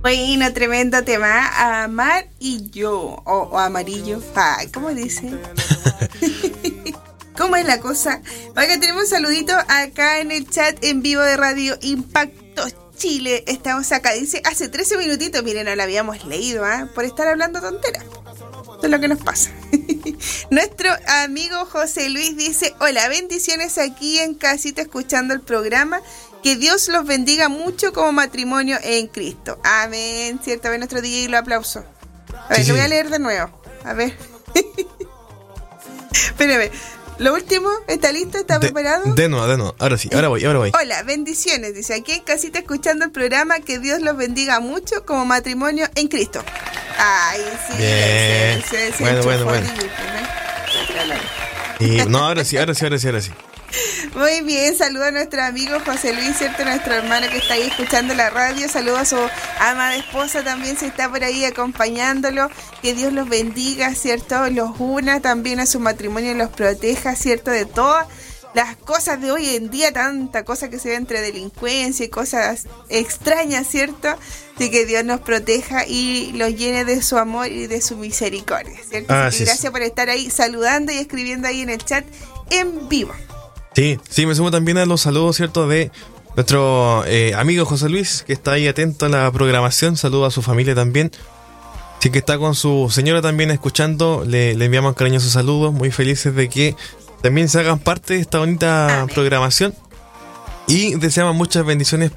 Bueno, tremendo tema. Amar y yo. O amarillo. Ay, ¿cómo dice? ¿Cómo es la cosa? Acá tenemos un saludito acá en el chat en vivo de Radio Impacto Chile. Estamos acá, dice, hace 13 minutitos. Miren, no lo habíamos leído, por estar hablando tonteras. Eso es lo que nos pasa. Nuestro amigo José Luis dice: hola, bendiciones aquí en casita escuchando el programa. Que Dios los bendiga mucho como matrimonio en Cristo. Amén. Cierto, a ver nuestro DJ lo aplauso. A ver, sí, lo voy a leer de nuevo. A ver. Espérame. Lo último, ¿está listo? ¿Está preparado? De nuevo. Ahora sí, ahora voy. Hola, bendiciones. Dice, aquí en casita escuchando el programa. Que Dios los bendiga mucho como matrimonio en Cristo. Ay, sí. Bien. Bueno. Y, no, ahora sí. Muy bien, saludo a nuestro amigo José Luis, ¿cierto? Nuestro hermano que está ahí escuchando la radio. Saludo a su amada esposa también, si está por ahí acompañándolo. Que Dios los bendiga, ¿cierto? Los una también a su matrimonio y los proteja, ¿cierto? De todas las cosas de hoy en día, tanta cosa que se ve entre delincuencia y cosas extrañas, ¿cierto? Así que Dios nos proteja y los llene de su amor y de su misericordia, ¿cierto? Así que gracias por estar ahí saludando y escribiendo ahí en el chat en vivo. Sí, me sumo también a los saludos, ¿cierto? De nuestro amigo José Luis, que está ahí atento a la programación. Saludo a su familia también. Así que está con su señora también escuchando. Le enviamos cariñosos saludos. Muy felices de que también se hagan parte de esta bonita programación. Y deseamos muchas bendiciones